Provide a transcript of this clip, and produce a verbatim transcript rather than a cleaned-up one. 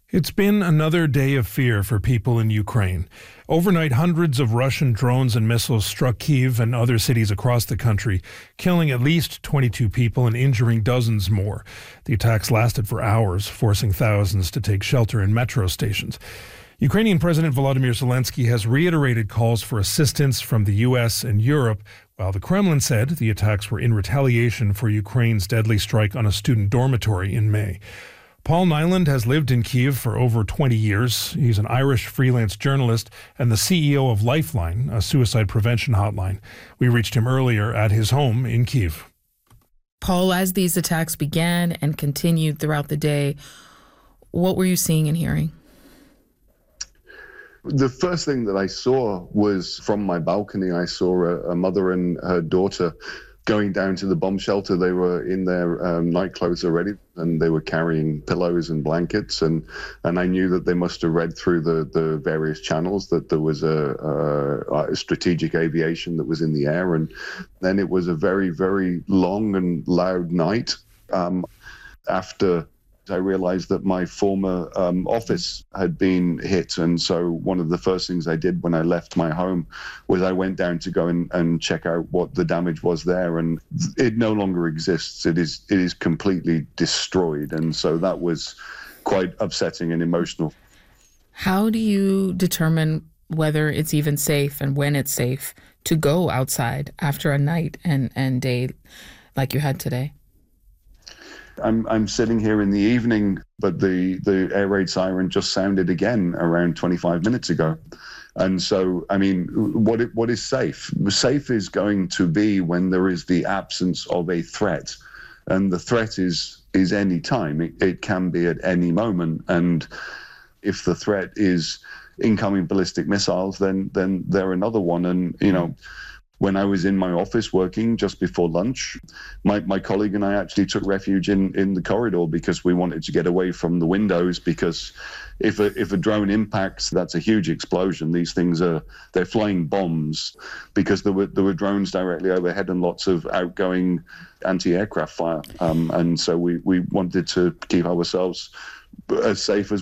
It's been another day of fear for people in Ukraine. Overnight, hundreds of Russian drones and missiles struck Kyiv and other cities across the country, killing at least twenty-two people and injuring dozens more. The attacks lasted for hours, forcing thousands to take shelter in metro stations. Ukrainian President Volodymyr Zelensky has reiterated calls for assistance from the U S and Europe, while the Kremlin said the attacks were in retaliation for Ukraine's deadly strike on a student dormitory in May. Paul Nyland has lived in Kyiv for over twenty years. He's an Irish freelance journalist and the C E O of Lifeline, a suicide prevention hotline. We reached him earlier at his home in Kyiv. Paul, as these attacks began and continued throughout the day, what were you seeing and hearing? The first thing that I saw was from my balcony. I saw a, a mother and her daughter going down to the bomb shelter. They were in their um, night clothes already, and they were carrying pillows and blankets. And, and I knew that they must have read through the, the various channels that there was a, a, a strategic aviation that was in the air. And then it was a very, very long and loud night. Um, after I realized that my former um, office had been hit. And so one of the first things I did when I left my home was I went down to go and, and check out what the damage was there. And it no longer exists. It is, it is completely destroyed. And so that was quite upsetting and emotional. How do you determine whether it's even safe and when it's safe to go outside after a night and, and day like you had today? I'm I'm sitting here in the evening, but the, the air raid siren just sounded again around twenty-five minutes ago. And so, I mean, what it, what is safe? Safe is going to be when there is the absence of a threat. And the threat is is any time. It, it can be at any moment. And if the threat is incoming ballistic missiles, then then they're another one. And, you know, when I was in my office working just before lunch, my, my colleague and I actually took refuge in, in the corridor because we wanted to get away from the windows, because if a, if a drone impacts, that's a huge explosion. These things are, they're flying bombs, because there were, there were drones directly overhead and lots of outgoing anti-aircraft fire. Um, and so we, we wanted to keep ourselves as safe as